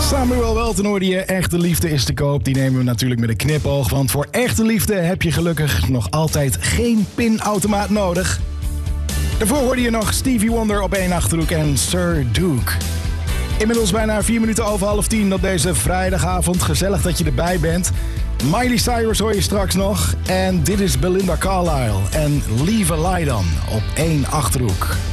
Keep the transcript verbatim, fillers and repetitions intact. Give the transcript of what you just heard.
Samuel Welton hoorde je. Echte liefde is te koop. Die nemen we natuurlijk met een knipoog. Want voor echte liefde heb je gelukkig nog altijd geen pinautomaat nodig. Daarvoor hoorde je nog Stevie Wonder op één Achterhoek en Sir Duke. Inmiddels bijna vier minuten over half tien op deze vrijdagavond. Gezellig dat je erbij bent. Miley Cyrus hoor je straks nog. En dit is Belinda Carlisle en Leave a Light On op één Achterhoek.